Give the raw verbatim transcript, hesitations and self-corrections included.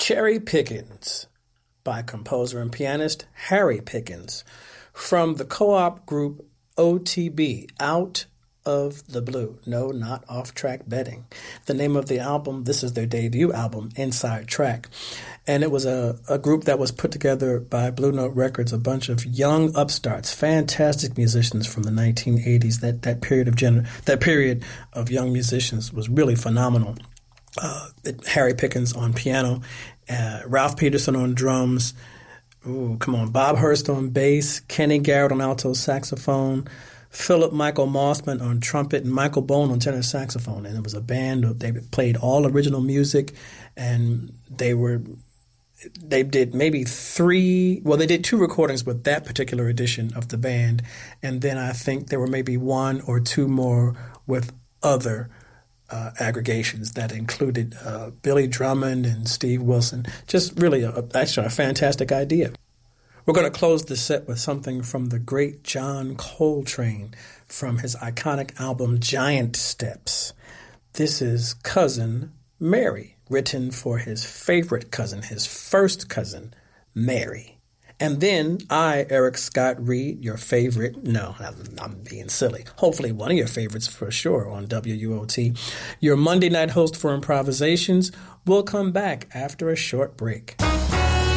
Cherry Pickens by composer and pianist Harry Pickens from the co-op group O T B, Out of the Blue. No, not off-track betting. The name of the album, this is their debut album, Inside Track. And it was a, a group that was put together by Blue Note Records, a bunch of young upstarts, fantastic musicians from the nineteen eighties. That that period of gener- that period of young musicians was really phenomenal. Uh, it, Harry Pickens on piano, uh, Ralph Peterson on drums, ooh, come on, Bob Hurst on bass, Kenny Garrett on alto saxophone, Philip Michael Mossman on trumpet, and Michael Bone on tenor saxophone. And it was a band. They played all original music, and they were they did maybe three, well, they did two recordings with that particular edition of the band, and then I think there were maybe one or two more with other uh, aggregations that included uh, Billy Drummond and Steve Wilson. Just really, a, actually, a fantastic idea. We're going to close the set with something from the great John Coltrane from his iconic album Giant Steps. This is Cousin Mary, written for his favorite cousin, his first cousin, Mary. And then I, Eric Scott Reed, your favorite, no, I'm, I'm being silly, hopefully one of your favorites for sure on W U O T, your Monday night host for improvisations, will come back after a short break.